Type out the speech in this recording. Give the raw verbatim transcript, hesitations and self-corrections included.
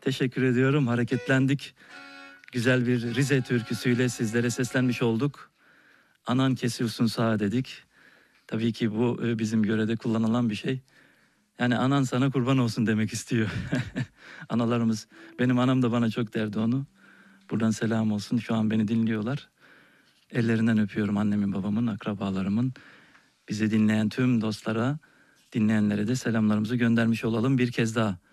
Teşekkür ediyorum. Hareketlendik. Güzel bir Rize türküsüyle sizlere seslenmiş olduk. Anan kesilsin sağa dedik. Tabii ki bu bizim yörede kullanılan bir şey. Yani anan sana kurban olsun demek istiyor. Analarımız, benim anam da bana çok derdi onu. Buradan selam olsun. Şu an beni dinliyorlar. Ellerinden öpüyorum annemin, babamın, akrabalarımın. Bizi dinleyen tüm dostlara, dinleyenlere de selamlarımızı göndermiş olalım bir kez daha.